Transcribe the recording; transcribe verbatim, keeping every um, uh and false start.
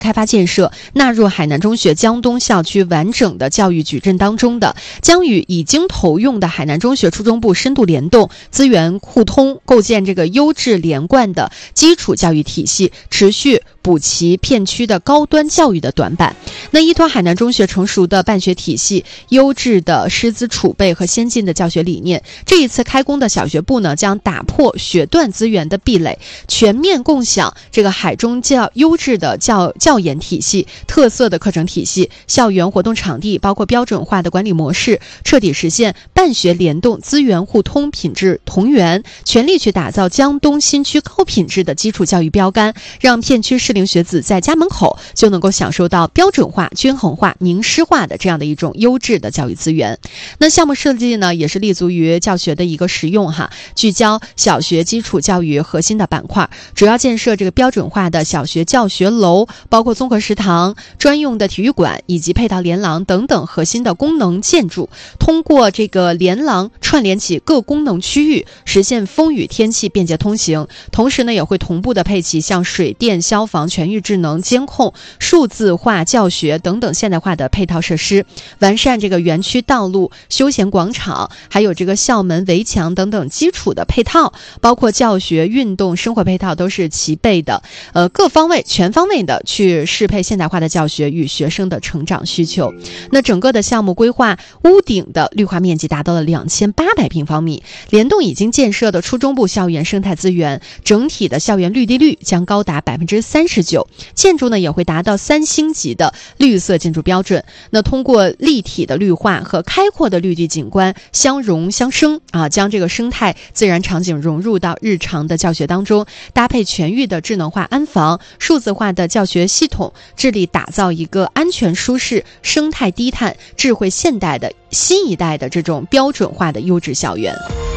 开发建设纳入海南中学江东校区完整的教育矩阵当中的，将与已经投用的海南中学初中部深度联动、资源互通，构建这个优质连贯的基础教育体系，持续补齐片区的高端教育的短板。那依托海南中学成熟的办学体系、优质的师资储备和先进的教学理念，这一次开工的小学部呢，将打破学段资源的壁垒，全面共享这个海中教优质的教教研体系、特色的课程体系、校园活动场地，包括标准化的管理模式，彻底实现办学联动、资源互通、品质同源，全力去打造江东新区高品质的基础教育标杆，让片区适龄学子在家门口就能够享受到标准化、均衡化、宁师化的这样的一种优质的教育资源。那项目设计呢，也是立足于教学的一个实用哈，聚焦小学基础教育核心的板块，主要建设这个标准化的小学教学楼，包括综合食堂、专用的体育馆以及配套连廊等等核心的功能建筑，通过这个连廊串联起各功能区域，实现风雨天气便捷通行。同时呢，也会同步的配齐像水电、消防、全域智能监控、数字化教学等等现代化的配套设施，完善这个园区道路、休闲广场，还有这个校门围墙等等基础的配套，包括教学、运动、生活配套都是齐备的，呃，各方位全方位的去适配现代化的教学与学生的成长需求。那整个的项目规划，屋顶的绿化面积达到了两千八百平方米，联动已经建设的初中部校园生态资源，整体的校园绿地率将高达百分之三十九，建筑呢也会达到三星级的绿色建筑标准。那通过立体的绿化和开阔的绿地景观相融相生啊，将这个生态自然场景融入到日常的教学当中，搭配全域的智能化安防、数字化的教学系统，致力打造一个安全舒适、生态低碳、智慧现代的新一代的这种标准化的优质校园。